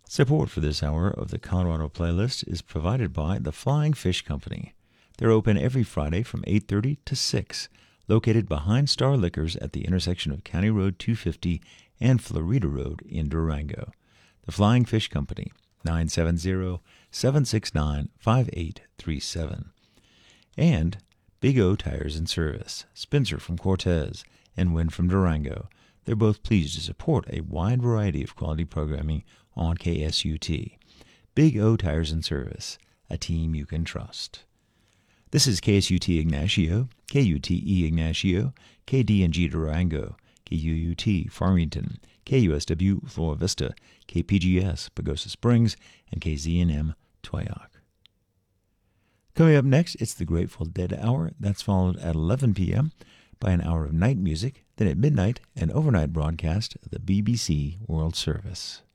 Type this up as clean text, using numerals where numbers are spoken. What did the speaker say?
Support for this hour of the Colorado Playlist is provided by the Flying Fish Company. They're open every Friday from 8:30 to 6, located behind Star Liquors at the intersection of County Road 250 and Florida Road in Durango. The Flying Fish Company, 970-769-5837. And Big O Tires and Service, Spencer from Cortez and Wynn from Durango. They're both pleased to support a wide variety of quality programming on KSUT. Big O Tires and Service, a team you can trust. This is KSUT Ignacio, KUTE Ignacio, KDNG Durango, KUUT Farmington, KUSW Flora Vista, KPGS Pagosa Springs, and KZNM Toyoak. Coming up next, it's the Grateful Dead Hour. That's followed at 11 p.m. by an hour of night music. Then at midnight, an overnight broadcast of the BBC World Service.